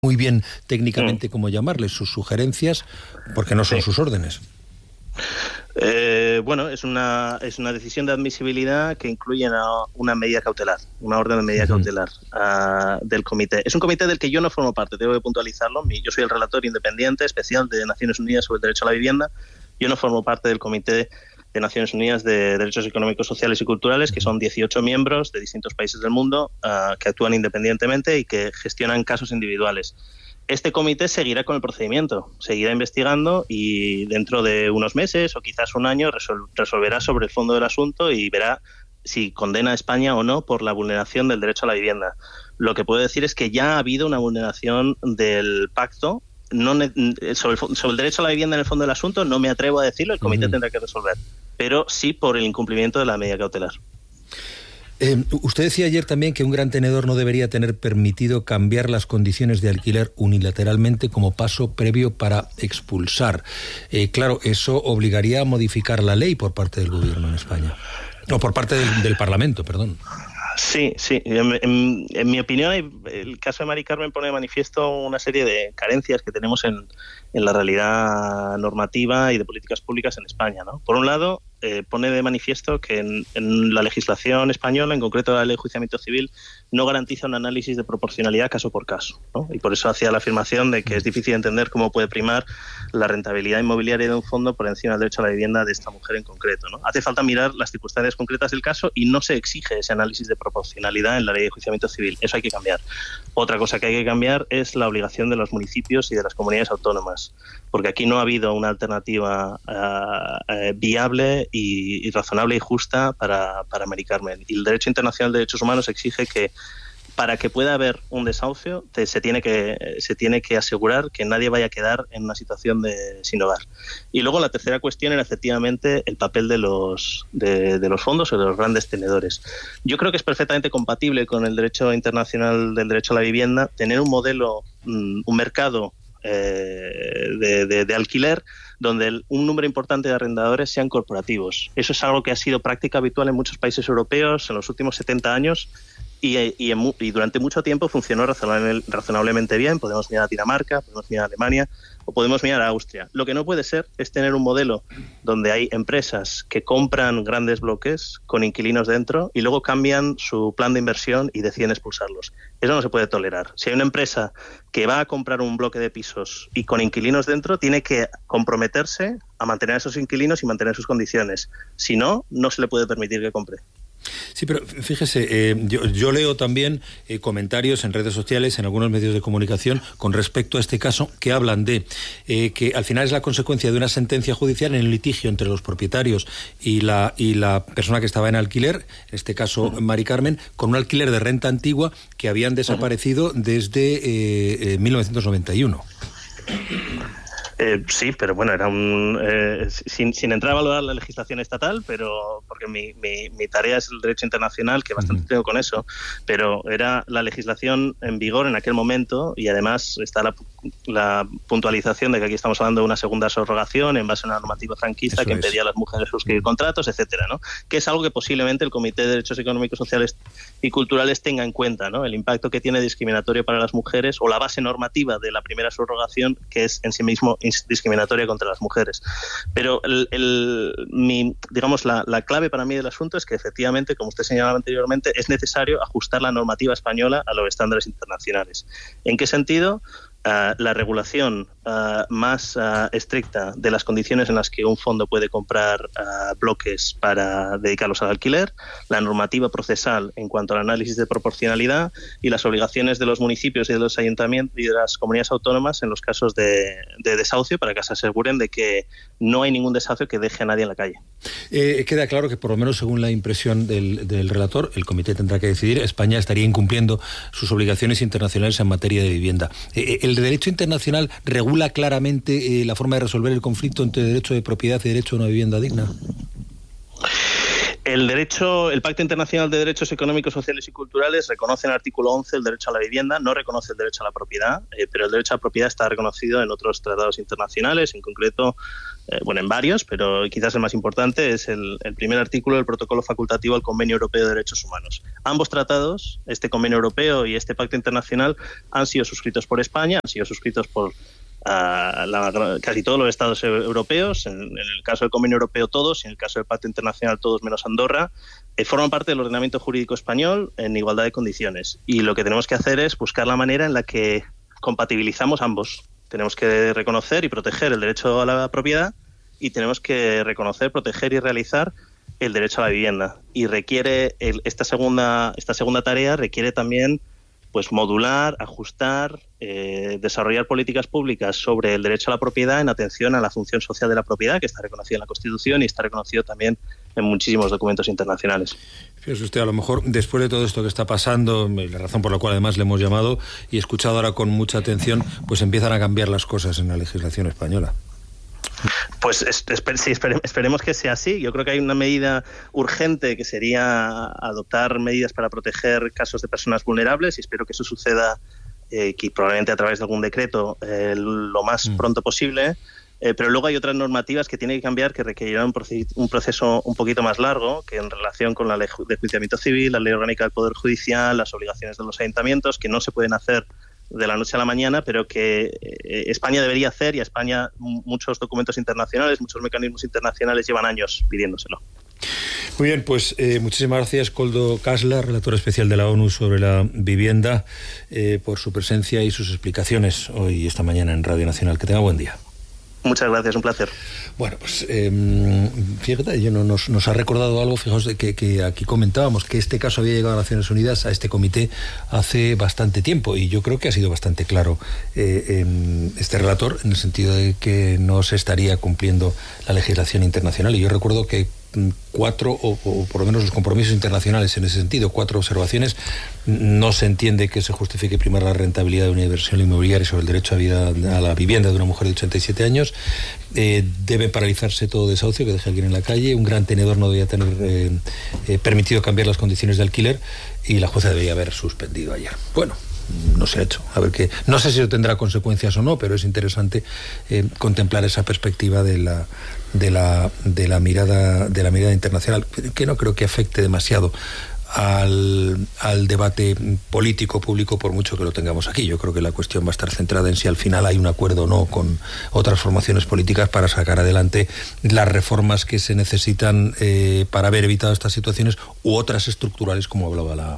muy bien técnicamente cómo llamarles, sus sugerencias, porque no son sus órdenes. Bueno, es una decisión de admisibilidad que incluye una medida cautelar, una orden de medida cautelar del comité. Es un comité del que yo no formo parte, tengo que puntualizarlo. Yo soy el relator independiente especial de Naciones Unidas sobre el derecho a la vivienda. Yo no formo parte del comité de Naciones Unidas de Derechos Económicos, Sociales y Culturales, que son 18 miembros de distintos países del mundo que actúan independientemente y que gestionan casos individuales. Este comité seguirá con el procedimiento, seguirá investigando y dentro de unos meses o quizás un año resolverá sobre el fondo del asunto y verá si condena a España o no por la vulneración del derecho a la vivienda. Lo que puedo decir es que ya ha habido una vulneración del pacto. Sobre el derecho a la vivienda en el fondo del asunto no me atrevo a decirlo, el comité tendrá que resolver, pero sí por el incumplimiento de la medida cautelar. Usted decía ayer también que un gran tenedor no debería tener permitido cambiar las condiciones de alquiler unilateralmente como paso previo para expulsar. Claro, eso obligaría a modificar la ley por parte del gobierno en España. No, por parte del Parlamento, perdón. Sí. En mi opinión, el caso de Mari Carmen pone de manifiesto una serie de carencias que tenemos en la realidad normativa y de políticas públicas en España, ¿no? Por un lado, pone de manifiesto que en la legislación española, en concreto la Ley de Enjuiciamiento Civil, no garantiza un análisis de proporcionalidad caso por caso, ¿no? Y por eso hacía la afirmación de que es difícil entender cómo puede primar la rentabilidad inmobiliaria de un fondo por encima del derecho a la vivienda de esta mujer en concreto, ¿no? Hace falta mirar las circunstancias concretas del caso y no se exige ese análisis de proporcionalidad en la Ley de Enjuiciamiento Civil. Eso hay que cambiar. Otra cosa que hay que cambiar es la obligación de los municipios y de las comunidades autónomas, porque aquí no ha habido una alternativa viable y razonable y justa para Mari Carmen. Y el derecho internacional de derechos humanos exige que para que pueda haber un desahucio se tiene que asegurar que nadie vaya a quedar en una situación de sin hogar. Y luego la tercera cuestión era efectivamente el papel de los fondos o de los grandes tenedores. Yo creo que es perfectamente compatible con el derecho internacional del derecho a la vivienda tener un modelo, un mercado de alquiler donde un número importante de arrendadores sean corporativos. Eso es algo que ha sido práctica habitual en muchos países europeos en los últimos 70 años y durante mucho tiempo funcionó razonablemente bien. Podemos mirar a Dinamarca, podemos mirar a Alemania o podemos mirar a Austria. Lo que no puede ser es tener un modelo donde hay empresas que compran grandes bloques con inquilinos dentro y luego cambian su plan de inversión y deciden expulsarlos. Eso no se puede tolerar. Si hay una empresa que va a comprar un bloque de pisos y con inquilinos dentro, tiene que comprometerse a mantener a esos inquilinos y mantener sus condiciones. Si no, no se le puede permitir que compre. Sí, pero fíjese, yo leo también comentarios en redes sociales, en algunos medios de comunicación, con respecto a este caso, que hablan de que al final es la consecuencia de una sentencia judicial en el litigio entre los propietarios y la persona que estaba en alquiler, en este caso Mari Carmen, con un alquiler de renta antigua que habían desaparecido desde 1991. Sí, pero bueno, era sin entrar a valorar la legislación estatal, pero porque mi tarea es el derecho internacional, que bastante tengo con eso, pero era la legislación en vigor en aquel momento y además está la puntualización de que aquí estamos hablando de una segunda subrogación en base a una normativa franquista que impedía a las mujeres suscribir contratos, etcétera, ¿no? Que es algo que posiblemente el Comité de Derechos Económicos, Sociales y Culturales tenga en cuenta, ¿no? El impacto que tiene discriminatorio para las mujeres o la base normativa de la primera subrogación, que es en sí mismo discriminatoria contra las mujeres. Pero digamos la clave para mí del asunto es que efectivamente, como usted señalaba anteriormente, es necesario ajustar la normativa española a los estándares internacionales. ¿En qué sentido? La regulación más estricta de las condiciones en las que un fondo puede comprar bloques para dedicarlos al alquiler, la normativa procesal en cuanto al análisis de proporcionalidad y las obligaciones de los municipios y de los ayuntamientos y de las comunidades autónomas en los casos de desahucio para que se aseguren de que no hay ningún desahucio que deje a nadie en la calle. Queda claro que, por lo menos según la impresión del relator, el comité tendrá que decidir, España estaría incumpliendo sus obligaciones internacionales en materia de vivienda. ¿El derecho internacional regula claramente la forma de resolver el conflicto entre derecho de propiedad y derecho a una vivienda digna? El Pacto Internacional de Derechos Económicos, Sociales y Culturales reconoce en el artículo 11 el derecho a la vivienda, no reconoce el derecho a la propiedad, pero el derecho a la propiedad está reconocido en otros tratados internacionales, en concreto en varios, pero quizás el más importante es el primer artículo del protocolo facultativo al Convenio Europeo de Derechos Humanos. Ambos tratados, este Convenio Europeo y este Pacto Internacional, han sido suscritos por España, han sido suscritos por casi todos los estados europeos, en el caso del Convenio Europeo todos, y en el caso del Pacto Internacional todos menos Andorra, forman parte del ordenamiento jurídico español en igualdad de condiciones. Y lo que tenemos que hacer es buscar la manera en la que compatibilizamos ambos. Tenemos que reconocer y proteger el derecho a la propiedad y tenemos que reconocer, proteger y realizar el derecho a la vivienda. Y requiere esta segunda tarea requiere también pues modular, ajustar, desarrollar políticas públicas sobre el derecho a la propiedad en atención a la función social de la propiedad, que está reconocida en la Constitución y está reconocido también en muchísimos documentos internacionales. Fíjese usted, a lo mejor después de todo esto que está pasando, la razón por la cual además le hemos llamado y escuchado ahora con mucha atención, pues empiezan a cambiar las cosas en la legislación española. Pues esperemos que sea así. Yo creo que hay una medida urgente que sería adoptar medidas para proteger casos de personas vulnerables y espero que eso suceda, que probablemente a través de algún decreto lo más pronto posible. Pero luego hay otras normativas que tienen que cambiar, que requerirán un proceso un poquito más largo, que en relación con la ley de enjuiciamiento civil, la ley orgánica del Poder Judicial, las obligaciones de los ayuntamientos, que no se pueden hacer de la noche a la mañana, pero que España debería hacer, y a España muchos documentos internacionales, muchos mecanismos internacionales llevan años pidiéndoselo. Muy bien, pues muchísimas gracias, Koldo Kastler, relator especial de la ONU sobre la vivienda, por su presencia y sus explicaciones hoy y esta mañana en Radio Nacional. Que tenga buen día. Muchas gracias, un placer. Bueno, pues fíjate, nos ha recordado algo, fijaos, que aquí comentábamos que este caso había llegado a Naciones Unidas, a este comité, hace bastante tiempo, y yo creo que ha sido bastante claro este relator, en el sentido de que no se estaría cumpliendo la legislación internacional. Y yo recuerdo que 4, o por lo menos los compromisos internacionales en ese sentido, 4 observaciones. No se entiende que se justifique primar la rentabilidad de una inversión inmobiliaria sobre el derecho a la vivienda de una mujer de 87 años. Debe paralizarse todo desahucio que deje a alguien en la calle. Un gran tenedor no debía tener permitido cambiar las condiciones de alquiler, y la jueza debería haber suspendido ayer. Bueno, no se ha hecho. A ver, no sé si eso tendrá consecuencias o no, pero es interesante contemplar esa perspectiva de la mirada internacional, que no creo que afecte demasiado al debate político público, por mucho que lo tengamos aquí. Yo creo que la cuestión va a estar centrada en si al final hay un acuerdo o no con otras formaciones políticas para sacar adelante las reformas que se necesitan para haber evitado estas situaciones, u otras estructurales, como hablaba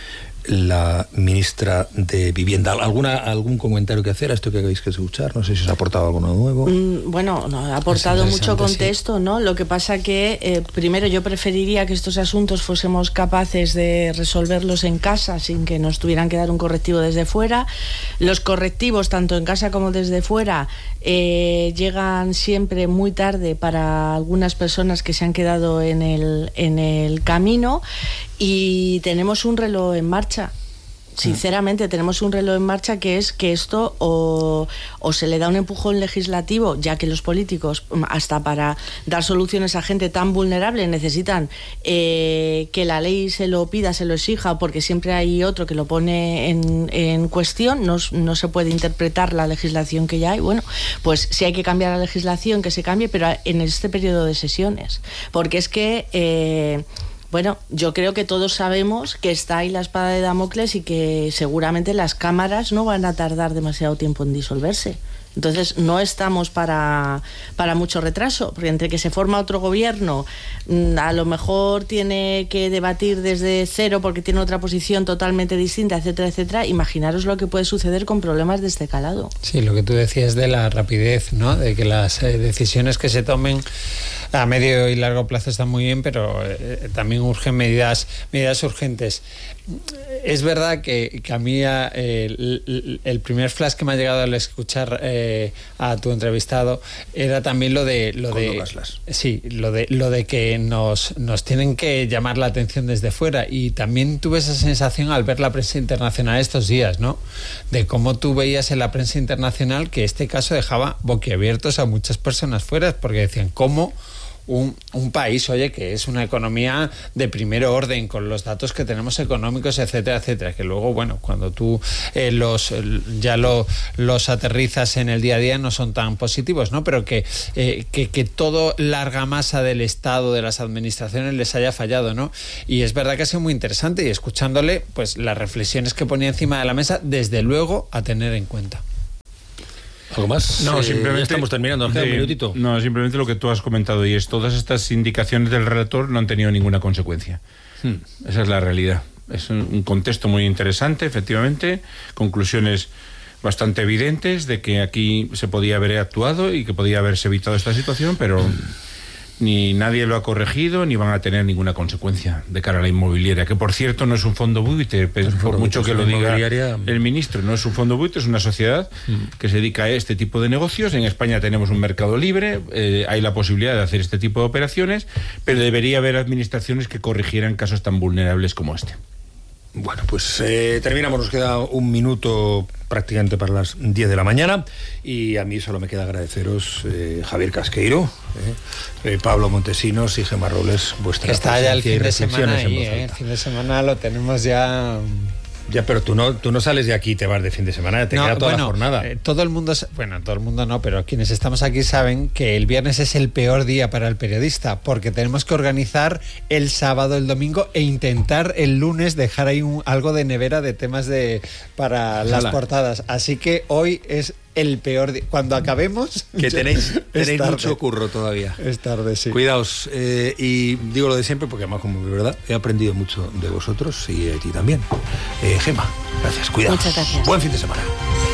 la ministra de Vivienda. ¿Algún comentario que hacer a esto que acabáis que escuchar? No sé si os ha aportado algo nuevo. Bueno, no, ha aportado mucho contexto, sí, ¿no? Lo que pasa que, primero, yo preferiría que estos asuntos fuésemos capaces de resolverlos en casa sin que nos tuvieran que dar un correctivo desde fuera. Los correctivos, tanto en casa como desde fuera, llegan siempre muy tarde para algunas personas que se han quedado en el camino, y tenemos un reloj en marcha. Sinceramente, tenemos un reloj en marcha, que es que esto o se le da un empujón legislativo, ya que los políticos, hasta para dar soluciones a gente tan vulnerable, necesitan que la ley se lo pida, se lo exija, porque siempre hay otro que lo pone en cuestión. No se puede interpretar la legislación que ya hay. Bueno, pues si hay que cambiar la legislación, que se cambie, pero en este periodo de sesiones. Porque es que bueno, yo creo que todos sabemos que está ahí la espada de Damocles y que seguramente las cámaras no van a tardar demasiado tiempo en disolverse. Entonces no estamos para mucho retraso, porque entre que se forma otro gobierno, a lo mejor tiene que debatir desde cero porque tiene otra posición totalmente distinta, etcétera, etcétera. Imaginaros lo que puede suceder con problemas de este calado. Sí, lo que tú decías de la rapidez, ¿no? De que las decisiones que se tomen a medio y largo plazo están muy bien, pero también urgen medidas urgentes. Es verdad que a mí el primer flash que me ha llegado al escuchar a tu entrevistado era también lo de que nos tienen que llamar la atención desde fuera, y también tuve esa sensación al ver la prensa internacional estos días, ¿no? De cómo tú veías en la prensa internacional que este caso dejaba boquiabiertos a muchas personas fuera, porque decían, ¿cómo un país, oye, que es una economía de primer orden, con los datos que tenemos económicos, etcétera, etcétera, que luego, bueno, cuando tú los aterrizas en el día a día no son tan positivos, ¿no? Pero que todo la argamasa del Estado, de las administraciones, les haya fallado, ¿no? Y es verdad que ha sido muy interesante, y escuchándole, pues las reflexiones que ponía encima de la mesa, desde luego a tener en cuenta. ¿Algo más? No, simplemente ya estamos terminando, un minutito. No, simplemente lo que tú has comentado, y es todas estas indicaciones del relator no han tenido ninguna consecuencia. Esa es la realidad. Es un contexto muy interesante, efectivamente, conclusiones bastante evidentes de que aquí se podía haber actuado y que podía haberse evitado esta situación, pero ni nadie lo ha corregido, ni van a tener ninguna consecuencia de cara a la inmobiliaria, que por cierto no es un fondo buitre, por mucho que lo diga el ministro, no es un fondo buitre, es una sociedad que se dedica a este tipo de negocios. En España tenemos un mercado libre, hay la posibilidad de hacer este tipo de operaciones, pero debería haber administraciones que corrigieran casos tan vulnerables como este. Bueno, pues terminamos, nos queda un minuto prácticamente para las 10 de la mañana, y a mí solo me queda agradeceros, Javier Casqueiro, Pablo Montesinos y Gemma Robles, vuestra presencia. Está ya el fin de semana ahí, el fin de semana lo tenemos ya... Ya, pero tú no sales de aquí y te vas de fin de semana, te queda toda la jornada. Todo el mundo no, pero quienes estamos aquí saben que el viernes es el peor día para el periodista, porque tenemos que organizar el sábado, el domingo, e intentar el lunes dejar ahí algo de nevera de temas para las portadas. Así que hoy es el peor día. Cuando acabemos... Que tenéis mucho curro todavía. Es tarde, sí. Cuidaos. Y digo lo de siempre porque además, como de verdad, he aprendido mucho de vosotros y de ti también. Gemma, gracias. Cuidaos. Muchas gracias. Buen fin de semana.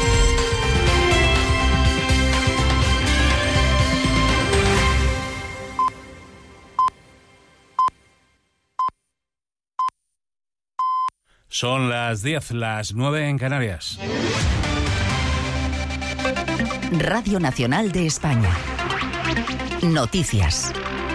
Son las 10, las 9 en Canarias. Radio Nacional de España. Noticias.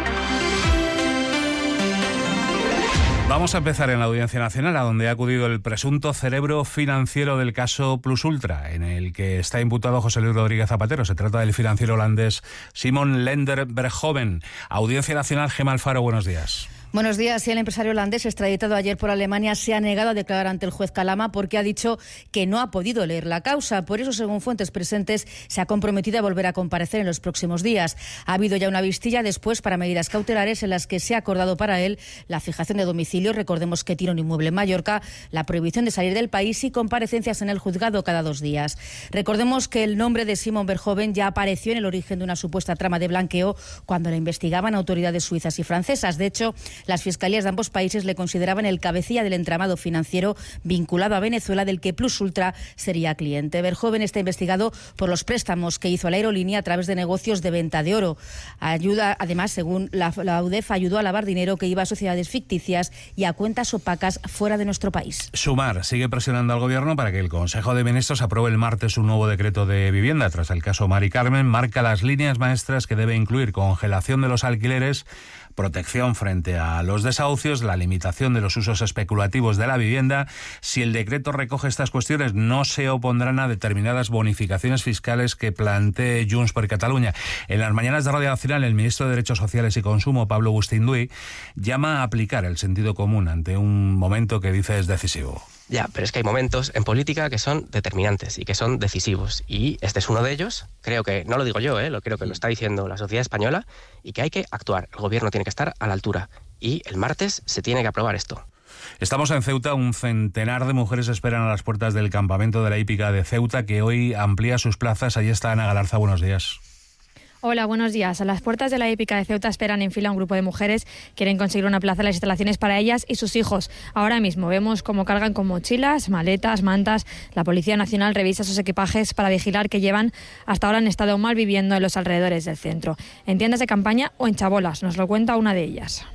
Vamos a empezar en la Audiencia Nacional, a donde ha acudido el presunto cerebro financiero del caso Plus Ultra, en el que está imputado José Luis Rodríguez Zapatero. Se trata del financiero holandés Simon Lender-Berghoven. Audiencia Nacional, Gemma Alfaro, buenos días. Buenos días. El empresario holandés, extraditado ayer por Alemania, se ha negado a declarar ante el juez Calama porque ha dicho que no ha podido leer la causa. Por eso, según fuentes presentes, se ha comprometido a volver a comparecer en los próximos días. Ha habido ya una vistilla después para medidas cautelares en las que se ha acordado para él la fijación de domicilio, recordemos que tiene un inmueble en Mallorca, la prohibición de salir del país y comparecencias en el juzgado cada 2 días. Recordemos que el nombre de Simon Berghoven ya apareció en el origen de una supuesta trama de blanqueo cuando la investigaban autoridades suizas y francesas. De hecho, las fiscalías de ambos países le consideraban el cabecilla del entramado financiero vinculado a Venezuela, del que Plus Ultra sería cliente. Berghoven está investigado por los préstamos que hizo a la aerolínea a través de negocios de venta de oro. Además, según la UDEF, ayudó a lavar dinero que iba a sociedades ficticias y a cuentas opacas fuera de nuestro país. Sumar sigue presionando al Gobierno para que el Consejo de Ministros apruebe el martes un nuevo decreto de vivienda. Tras el caso Mari Carmen, marca las líneas maestras que debe incluir: congelación de los alquileres, protección frente a los desahucios, la limitación de los usos especulativos de la vivienda. Si el decreto recoge estas cuestiones, no se opondrán a determinadas bonificaciones fiscales que plantee Junts per Catalunya. En las mañanas de Radio Nacional, el ministro de Derechos Sociales y Consumo, Pablo Bustinduy, llama a aplicar el sentido común ante un momento que dice es decisivo. Ya, pero es que hay momentos en política que son determinantes y que son decisivos. Y este es uno de ellos. Creo que, no lo digo yo, creo que lo está diciendo la sociedad española, y que hay que actuar. El Gobierno tiene que estar a la altura. Y el martes se tiene que aprobar esto. Estamos en Ceuta. Un centenar de mujeres esperan a las puertas del campamento de la hípica de Ceuta, que hoy amplía sus plazas. Allí está Ana Galarza. Buenos días. Hola, buenos días. A las puertas de la hípica de Ceuta esperan en fila un grupo de mujeres. Quieren conseguir una plaza en las instalaciones para ellas y sus hijos. Ahora mismo vemos cómo cargan con mochilas, maletas, mantas. La Policía Nacional revisa sus equipajes para vigilar que llevan. Hasta ahora han estado mal viviendo en los alrededores del centro, en tiendas de campaña o en chabolas. Nos lo cuenta una de ellas.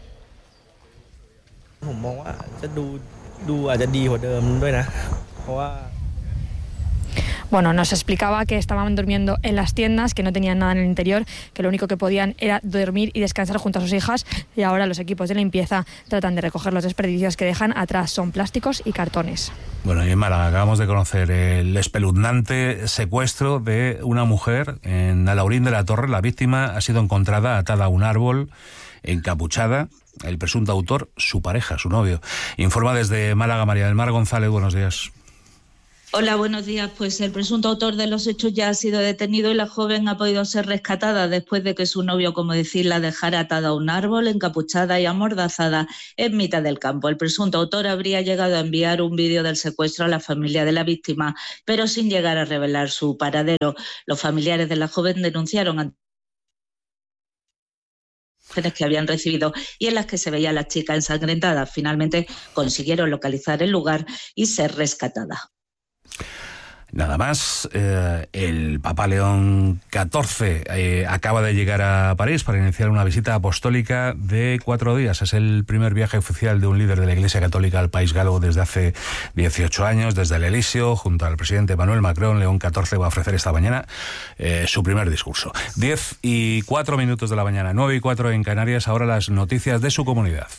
Bueno, nos explicaba que estaban durmiendo en las tiendas, que no tenían nada en el interior, que lo único que podían era dormir y descansar junto a sus hijas, y ahora los equipos de limpieza tratan de recoger los desperdicios que dejan atrás. Son plásticos y cartones. Bueno, y en Málaga acabamos de conocer el espeluznante secuestro de una mujer en Alhaurín de la Torre. La víctima ha sido encontrada atada a un árbol, encapuchada. El presunto autor, su pareja, su novio. Informa desde Málaga María del Mar González. Buenos días. Hola, buenos días. Pues el presunto autor de los hechos ya ha sido detenido y la joven ha podido ser rescatada después de que su novio, como decir, la dejara atada a un árbol, encapuchada y amordazada en mitad del campo. El presunto autor habría llegado a enviar un vídeo del secuestro a la familia de la víctima, pero sin llegar a revelar su paradero. Los familiares de la joven denunciaron ante que habían recibido y en las que se veía a la chica ensangrentada. Finalmente consiguieron localizar el lugar y ser rescatada. Nada más, el Papa León XIV acaba de llegar a París para iniciar una visita apostólica de 4 días. Es el primer viaje oficial de un líder de la Iglesia Católica al país galo desde hace 18 años. Desde el Elíseo, junto al presidente Emmanuel Macron, León XIV va a ofrecer esta mañana su primer discurso. 10:04 de la mañana, 9:04 en Canarias. Ahora las noticias de su comunidad.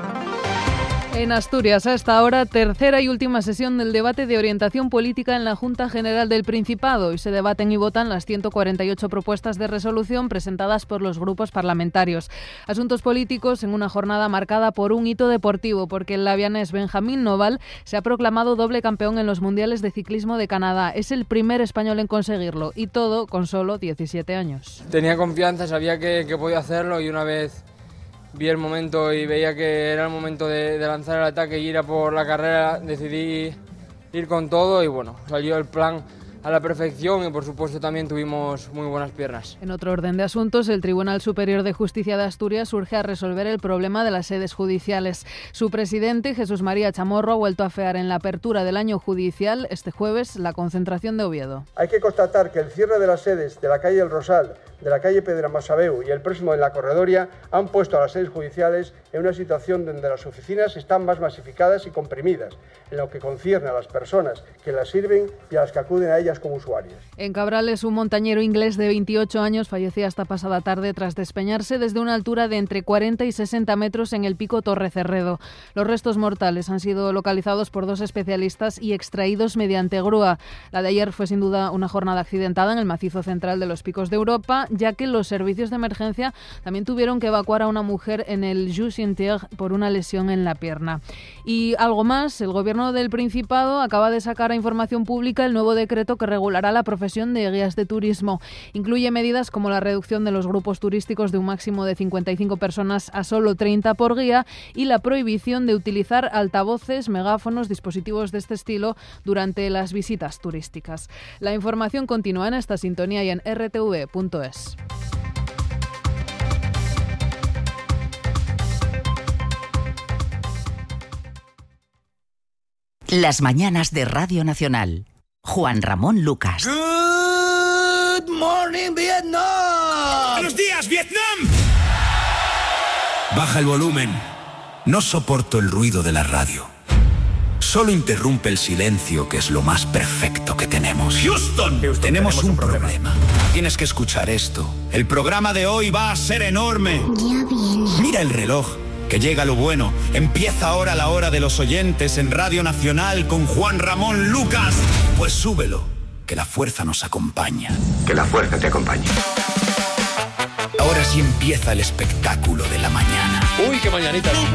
En Asturias, a esta hora, tercera y última sesión del debate de orientación política en la Junta General del Principado. Y se debaten y votan las 148 propuestas de resolución presentadas por los grupos parlamentarios. Asuntos políticos en una jornada marcada por un hito deportivo, porque el labianés Benjamín Noval se ha proclamado doble campeón en los Mundiales de Ciclismo de Canadá. Es el primer español en conseguirlo, y todo con solo 17 años. Tenía confianza, sabía que podía hacerlo, y una vez vi el momento y veía que era el momento de lanzar el ataque y ir a por la carrera, decidí ir con todo y bueno, salió el plan a la perfección y por supuesto también tuvimos muy buenas piernas. En otro orden de asuntos, el Tribunal Superior de Justicia de Asturias urge a resolver el problema de las sedes judiciales. Su presidente, Jesús María Chamorro, ha vuelto a afear en la apertura del año judicial este jueves la concentración de Oviedo. Hay que constatar que el cierre de las sedes de la calle El Rosal, de la calle Pedro Masabeu y el próximo de la Corredoria han puesto a las sedes judiciales en una situación donde las oficinas están más masificadas y comprimidas, en lo que concierne a las personas que las sirven y a las que acuden a ellas como usuarias. En Cabrales, un montañero inglés de 28 años fallecía esta pasada tarde tras despeñarse desde una altura de entre 40 y 60 metros en el pico Torre Cerredo. Los restos mortales han sido localizados por 2 especialistas y extraídos mediante grúa. La de ayer fue sin duda una jornada accidentada en el macizo central de los Picos de Europa, ya que los servicios de emergencia también tuvieron que evacuar a una mujer en el Jussier por una lesión en la pierna. Y algo más, el Gobierno del Principado acaba de sacar a información pública el nuevo decreto que regulará la profesión de guías de turismo. Incluye medidas como la reducción de los grupos turísticos de un máximo de 55 personas a solo 30 por guía y la prohibición de utilizar altavoces, megáfonos, dispositivos de este estilo durante las visitas turísticas. La información continúa en esta sintonía y en rtv.es. Las mañanas de Radio Nacional. Juan Ramón Lucas. Good morning, Vietnam. Buenos días, Vietnam. Baja el volumen. No soporto el ruido de la radio. Solo interrumpe el silencio, que es lo más perfecto que tenemos. Houston, tenemos un problema. Tienes que escuchar esto. El programa de hoy va a ser enorme. Ya viene. Mira el reloj, que llega lo bueno. Empieza ahora la hora de los oyentes en Radio Nacional con Juan Ramón Lucas. Pues súbelo, que la fuerza nos acompaña. Que la fuerza te acompañe. Ahora sí empieza el espectáculo de la mañana. Uy, qué mañanitas.